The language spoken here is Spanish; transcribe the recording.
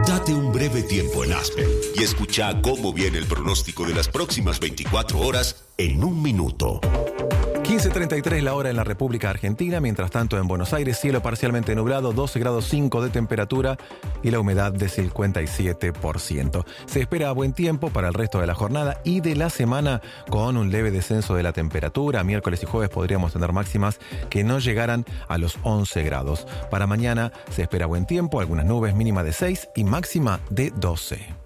Date un breve tiempo en Aspen y escucha cómo viene el pronóstico de las próximas 24 horas en un minuto. 15:33 la hora en la República Argentina. Mientras tanto, en Buenos Aires, cielo parcialmente nublado, 12 grados 5 de temperatura y la humedad de 57%. Se espera buen tiempo para el resto de la jornada y de la semana, con un leve descenso de la temperatura. Miércoles y jueves podríamos tener máximas que no llegaran a los 11 grados. Para mañana se espera buen tiempo, algunas nubes, mínima de 6 y máxima de 12.